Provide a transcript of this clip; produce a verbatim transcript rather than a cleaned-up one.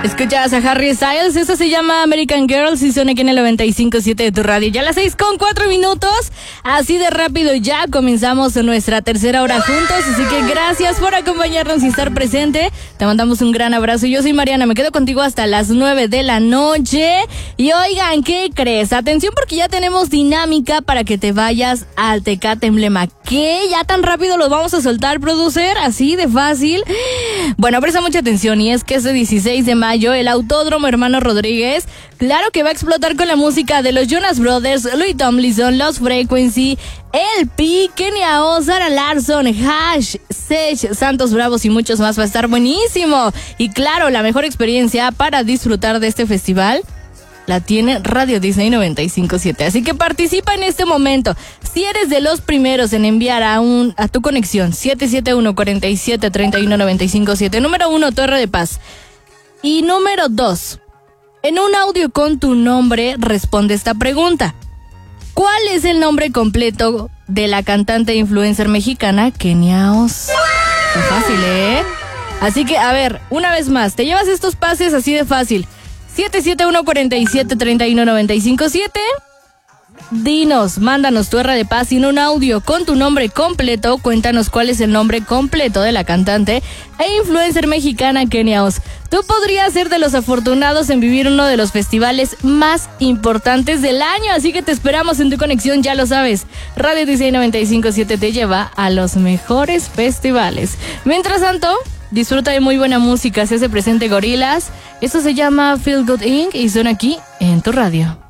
Escuchas a Harry Styles, eso se llama American Girls y suena aquí en el noventa y cinco punto siete de tu radio. Ya a las seis con cuatro minutos, así de rápido ya comenzamos nuestra tercera hora juntos, así que gracias por acompañarnos y estar presente. Te mandamos un gran abrazo. Yo soy Mariana, me quedo contigo hasta las nueve de la noche. Y oigan, ¿qué crees? Atención porque ya tenemos dinámica para que te vayas al Tecate Emblema. ¿Qué? ¿Ya tan rápido lo vamos a soltar, producer? ¿Así de fácil? Bueno, presta mucha atención y es que este dieciséis de mayo el Autódromo Hermano Rodríguez, claro que va a explotar con la música de los Jonas Brothers, Louis Tomlinson, Los Frequency, El Pi, Kenia O, Zara Larsson, Hash, Sech, Santos Bravos y muchos más. Va a estar buenísimo. Y claro, la mejor experiencia para disfrutar de este festival la tiene Radio Disney noventa y cinco punto siete. Así que participa en este momento. Si eres de los primeros en enviar a un a tu conexión siete siete uno, cuatro siete, tres uno nueve cinco siete. Número uno, Torre de Paz. Y número dos, en un audio con tu nombre responde esta pregunta. ¿Cuál es el nombre completo de la cantante e influencer mexicana Kenia Os? Está fácil, ¿eh? Así que, a ver, una vez más, te llevas estos pases así de fácil. siete siete uno, cuatro siete, tres uno nueve cinco siete. Dinos, mándanos tu R de Paz en un audio con tu nombre completo. Cuéntanos cuál es el nombre completo de la cantante e influencer mexicana Kenia Os. Tú podrías ser de los afortunados en vivir uno de los festivales más importantes del año, así que te esperamos en tu conexión, ya lo sabes. Radio Disney noventa y cinco punto siete te lleva a los mejores festivales. Mientras tanto, disfruta de muy buena música, se hace presente Gorillaz. Esto se llama Feel Good incorporated y suena aquí en tu radio.